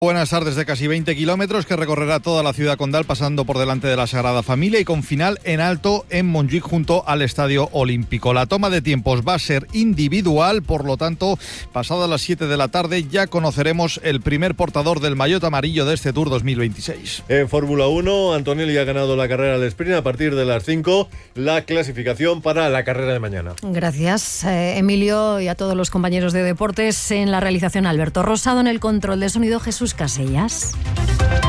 Buenas tardes, de casi 20 kilómetros que recorrerá toda la ciudad condal pasando por delante de la Sagrada Familia y con final en alto en Montjuïc junto al Estadio Olímpico. La toma de tiempos va a ser individual, por lo tanto, pasadas las 7 de la tarde ya conoceremos el primer portador del maillot amarillo de este Tour 2026. En Fórmula 1, Antonelli ha ganado la carrera al sprint. A partir de las 5, la clasificación para la carrera de mañana. Gracias, Emilio, y a todos los compañeros de deportes. En la realización, Alberto Rosado, en el control de sonido, Jesús Casellas.